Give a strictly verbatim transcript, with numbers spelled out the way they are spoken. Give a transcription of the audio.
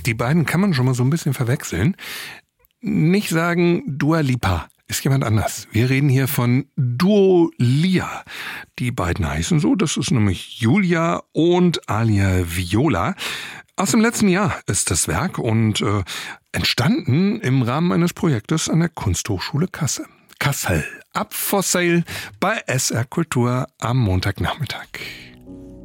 Die beiden kann man schon mal so ein bisschen verwechseln. Nicht sagen Dua Lipa, ist jemand anders. Wir reden hier von Duo Lia. Die beiden heißen so, das ist nämlich Julia und Alia Viola. Aus dem letzten Jahr ist das Werk und äh, entstanden im Rahmen eines Projektes an der Kunsthochschule Kassel. Kassel. Up for Sale bei S R Kultur am Montagnachmittag.